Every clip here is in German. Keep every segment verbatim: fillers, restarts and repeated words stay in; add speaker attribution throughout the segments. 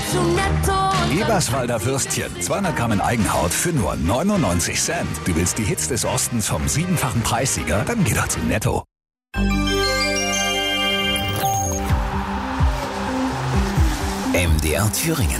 Speaker 1: zu netto.
Speaker 2: Eberswalder Würstchen, zweihundert Gramm in Eigenhaut für nur neunundneunzig Cent. Du willst die Hits des Ostens vom siebenfachen Preissieger? Dann geh doch zu Netto.
Speaker 3: M D R Thüringen.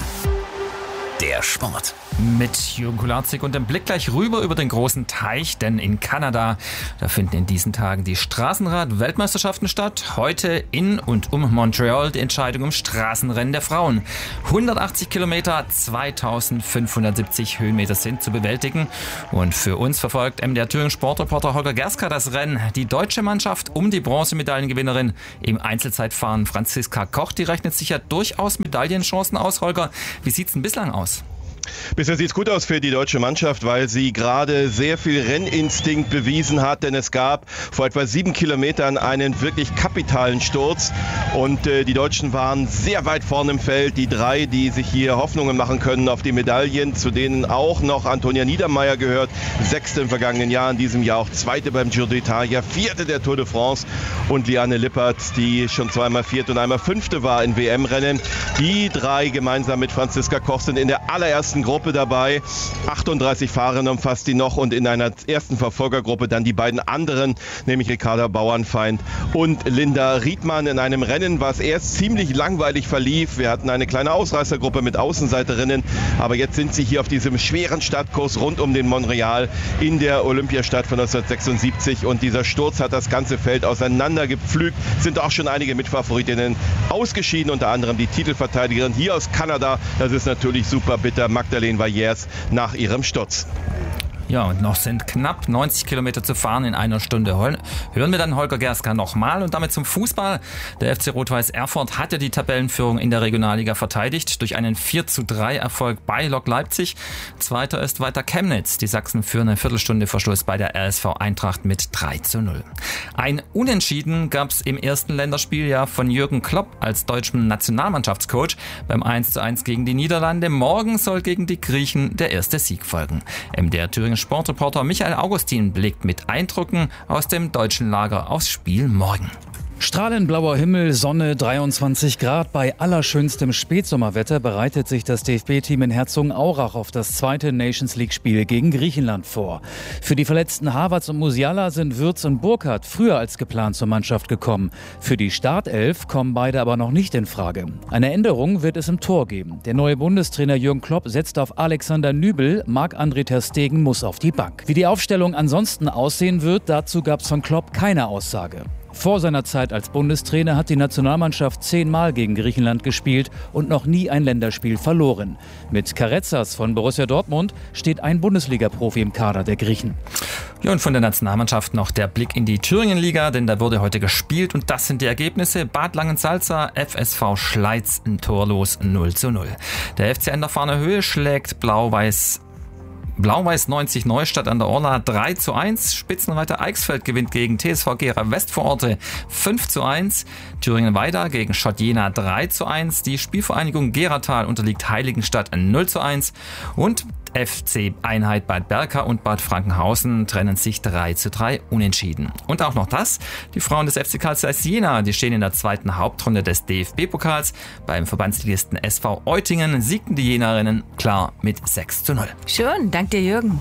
Speaker 3: Der Sport.
Speaker 4: Mit Jürgen Kularczyk und dem Blick gleich rüber über den großen Teich, denn in Kanada, da finden in diesen Tagen die Straßenrad-Weltmeisterschaften statt. Heute in und um Montreal die Entscheidung im Straßenrennen der Frauen. hundertachtzig Kilometer, zweitausendfünfhundertsiebzig Höhenmeter sind zu bewältigen. Und für uns verfolgt M D R Thüringen Sportreporter Holger Gerska das Rennen. Die deutsche Mannschaft um die Bronzemedaillengewinnerin im Einzelzeitfahren Franziska Koch, die rechnet sich ja durchaus Medaillenchancen aus. Holger, wie sieht's denn bislang aus?
Speaker 5: Bisher sieht es gut aus für die deutsche Mannschaft, weil sie gerade sehr viel Renninstinkt bewiesen hat, denn es gab vor etwa sieben Kilometern einen wirklich kapitalen Sturz und äh, die Deutschen waren sehr weit vorne im Feld. Die drei, die sich hier Hoffnungen machen können auf die Medaillen, zu denen auch noch Antonia Niedermeyer gehört, sechste im vergangenen Jahr, in diesem Jahr auch zweite beim Giro d'Italia, vierte der Tour de France und Liane Lippert, die schon zweimal vierte und einmal fünfte war in W M-Rennen. Die drei gemeinsam mit Franziska Koch sind in der allerersten Gruppe dabei. achtunddreißig Fahrerinnen umfasst die noch und in einer ersten Verfolgergruppe dann die beiden anderen, nämlich Ricarda Bauernfeind und Linda Riedmann in einem Rennen, was erst ziemlich langweilig verlief. Wir hatten eine kleine Ausreißergruppe mit Außenseiterinnen, aber jetzt sind sie hier auf diesem schweren Stadtkurs rund um den Montreal in der Olympiastadt von neunzehnhundertsechsundsiebzig und dieser Sturz hat das ganze Feld auseinandergepflügt. Sind auch schon einige Mitfavoritinnen ausgeschieden, unter anderem die Titelverteidigerin hier aus Kanada. Das ist natürlich super bitter. Magdalene Vallers nach ihrem Sturz.
Speaker 4: Ja, und noch sind knapp neunzig Kilometer zu fahren in einer Stunde. Hören wir dann Holger Gerska nochmal und damit zum Fußball. Der F C Rot-Weiß Erfurt hatte die Tabellenführung in der Regionalliga verteidigt durch einen vier zu drei Erfolg bei Lok Leipzig. Zweiter ist weiter Chemnitz. Die Sachsen führen eine Viertelstunde vor Schluss bei der R S V Eintracht mit drei zu null. Ein Unentschieden gab es im ersten Länderspiel ja von Jürgen Klopp als deutschem Nationalmannschaftscoach beim eins zu eins gegen die Niederlande. Morgen soll gegen die Griechen der erste Sieg folgen. M D R Thüringen Sportreporter Michael Augustin blickt mit Eindrücken aus dem deutschen Lager aufs Spiel morgen.
Speaker 6: Strahlend blauer Himmel, Sonne, dreiundzwanzig Grad. Bei allerschönstem Spätsommerwetter bereitet sich das D F B-Team in Herzogenaurach auf das zweite Nations-League-Spiel gegen Griechenland vor. Für die verletzten Havertz und Musiala sind Würz und Burkhardt früher als geplant zur Mannschaft gekommen. Für die Startelf kommen beide aber noch nicht in Frage. Eine Änderung wird es im Tor geben. Der neue Bundestrainer Jürgen Klopp setzt auf Alexander Nübel, Marc-André ter Stegen muss auf die Bank. Wie die Aufstellung ansonsten aussehen wird, dazu gab es von Klopp keine Aussage. Vor seiner Zeit als Bundestrainer hat die Nationalmannschaft zehnmal gegen Griechenland gespielt und noch nie ein Länderspiel verloren. Mit Karezas von Borussia Dortmund steht ein Bundesliga-Profi im Kader der Griechen.
Speaker 4: Ja, und von der Nationalmannschaft noch der Blick in die Thüringenliga, denn da wurde heute gespielt und das sind die Ergebnisse. Bad Langensalza, F S V Schleiz, ein Torlos null zu null. Der F C an der Fahner Höhe schlägt Blau-Weiß Blau-Weiß neunzig Neustadt an der Orla drei zu eins. Spitzenreiter Eichsfeld gewinnt gegen T S V Gera Westvororte fünf zu eins. Thüringen-Weida gegen Schott Jena drei zu eins. Die Spielvereinigung Geratal unterliegt Heiligenstadt null zu eins. Und F C Einheit Bad Berka und Bad Frankenhausen trennen sich drei zu drei unentschieden. Und auch noch das, die Frauen des F C Karl Zeiss Jena, die stehen in der zweiten Hauptrunde des D F B-Pokals. Beim Verbandsligisten S V Eutingen siegten die Jenerinnen klar mit sechs zu null.
Speaker 7: Schön, danke dir Jürgen.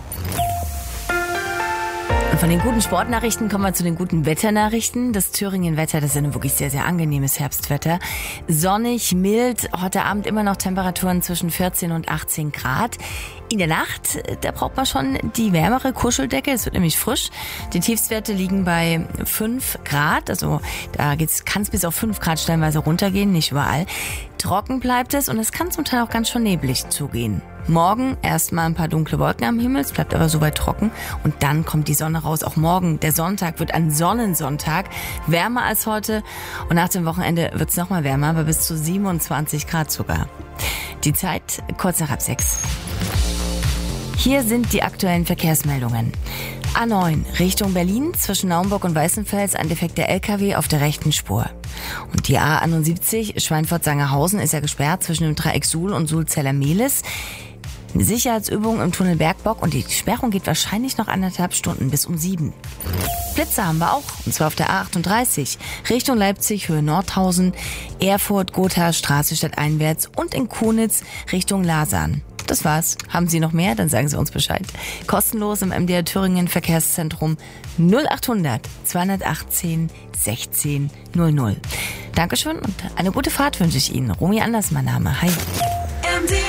Speaker 7: Und von den guten Sportnachrichten kommen wir zu den guten Wetternachrichten. Das Thüringen-Wetter, das ist ein wirklich sehr, sehr angenehmes Herbstwetter. Sonnig, mild, heute Abend immer noch Temperaturen zwischen vierzehn und achtzehn Grad. In der Nacht, da braucht man schon die wärmere Kuscheldecke, es wird nämlich frisch. Die Tiefstwerte liegen bei fünf Grad, also da kann es bis auf fünf Grad stellenweise runtergehen, nicht überall. Trocken bleibt es und es kann zum Teil auch ganz schön neblig zugehen. Morgen erstmal ein paar dunkle Wolken am Himmel, es bleibt aber soweit trocken und dann kommt die Sonne raus. Auch morgen, der Sonntag, wird ein Sonnensonntag, wärmer als heute und nach dem Wochenende wird es nochmal wärmer, aber bis zu siebenundzwanzig Grad sogar. Die Zeit kurz nach halb sechs. Hier sind die aktuellen Verkehrsmeldungen. A neun Richtung Berlin, zwischen Naumburg und Weißenfels ein defekter L K W auf der rechten Spur. Und die A einundsiebzig Schweinfurt-Sangerhausen ist ja gesperrt zwischen dem Dreieck Suhl und Suhl-Zellermehlis. Eine Sicherheitsübung im Tunnel Bergbock und die Sperrung geht wahrscheinlich noch anderthalb Stunden bis um sieben. Blitze haben wir auch, und zwar auf der A achtunddreißig, Richtung Leipzig, Höhe Nordhausen, Erfurt, Gotha, Straße stadteinwärts und in Konitz Richtung Lasern. Das war's. Haben Sie noch mehr? Dann sagen Sie uns Bescheid. Kostenlos im M D R Thüringen Verkehrszentrum null achthundert zweihundertachtzehn sechzehn null null. Dankeschön und eine gute Fahrt wünsche ich Ihnen. Romy Anders, mein Name. Hi.
Speaker 3: M D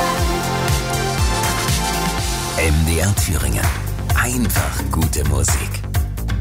Speaker 3: R Thüringen. Einfach gute Musik.